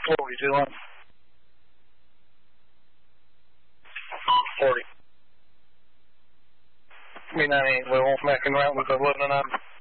42 line. 40. B98, level, back in route with the 1109.